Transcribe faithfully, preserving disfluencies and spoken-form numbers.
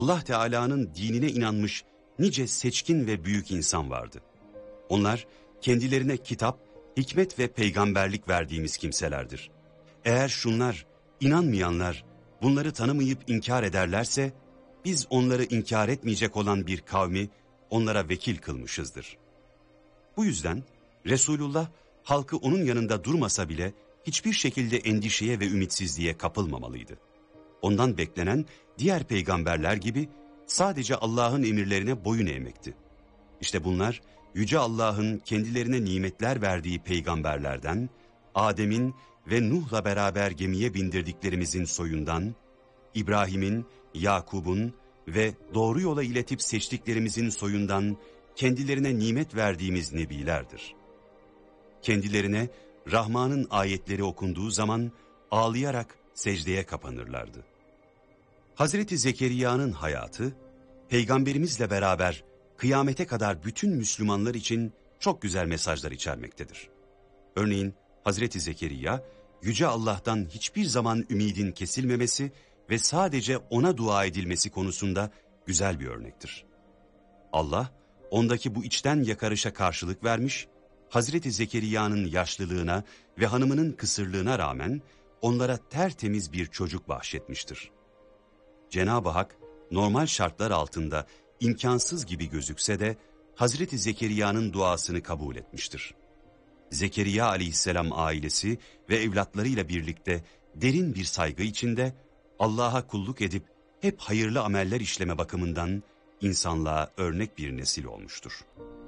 Allah Teala'nın dinine inanmış nice seçkin ve büyük insan vardı. Onlar kendilerine kitap, hikmet ve peygamberlik verdiğimiz kimselerdir. Eğer şunlar, inanmayanlar bunları tanımayıp inkar ederlerse, biz onları inkar etmeyecek olan bir kavmi onlara vekil kılmışızdır. Bu yüzden Resulullah halkı onun yanında durmasa bile hiçbir şekilde endişeye ve ümitsizliğe kapılmamalıydı. Ondan beklenen diğer peygamberler gibi sadece Allah'ın emirlerine boyun eğmekti. İşte bunlar Yüce Allah'ın kendilerine nimetler verdiği peygamberlerden, Adem'in ve Nuh'la beraber gemiye bindirdiklerimizin soyundan, İbrahim'in, Yakub'un ve doğru yola iletip seçtiklerimizin soyundan kendilerine nimet verdiğimiz nebilerdir. Kendilerine Rahman'ın ayetleri okunduğu zaman ağlayarak secdeye kapanırlardı. Hazreti Zekeriya'nın hayatı, Peygamberimizle beraber kıyamete kadar bütün Müslümanlar için çok güzel mesajlar içermektedir. Örneğin Hazreti Zekeriya, Yüce Allah'tan hiçbir zaman ümidin kesilmemesi ve sadece ona dua edilmesi konusunda güzel bir örnektir. Allah, ondaki bu içten yakarışa karşılık vermiş, Hazreti Zekeriya'nın yaşlılığına ve hanımının kısırlığına rağmen onlara tertemiz bir çocuk bahşetmiştir. Cenab-ı Hak, normal şartlar altında imkansız gibi gözükse de Hazreti Zekeriya'nın duasını kabul etmiştir. Zekeriya aleyhisselam ailesi ve evlatlarıyla birlikte derin bir saygı içinde Allah'a kulluk edip hep hayırlı ameller işleme bakımından insanlığa örnek bir nesil olmuştur.